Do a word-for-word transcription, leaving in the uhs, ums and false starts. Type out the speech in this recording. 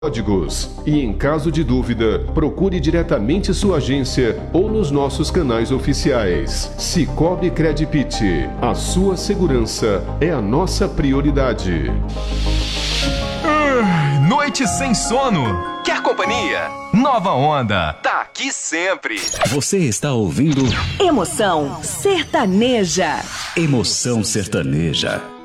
códigos. E em caso de dúvida, procure diretamente sua agência ou nos nossos canais oficiais. Cicobi Credit, a sua segurança é a nossa prioridade. Uh, noite sem sono? Quer companhia? Nova Onda tá aqui sempre. Você está ouvindo Emoção Sertaneja. Emoção Sertaneja.